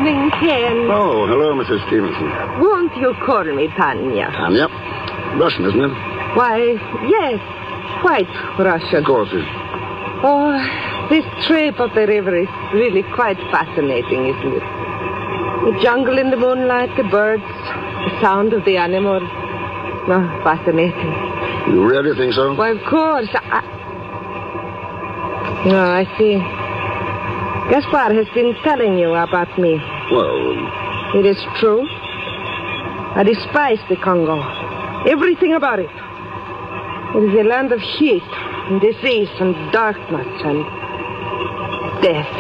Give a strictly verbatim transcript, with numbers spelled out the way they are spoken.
evening, Ken. Oh, hello, Missus Stevenson. Won't you call me Tanya? Tanya? Russian, isn't it? Why, yes, quite Russian. Of course it. Oh, this trip up the river is really quite fascinating, isn't it? The jungle in the moonlight, the birds, the sound of the animals. Oh, fascinating. You really think so? Why, of course. I... No, I see. Gaspar has been telling you about me. Well... It is true. I despise the Congo. Everything about it. It is a land of heat and disease and darkness and death.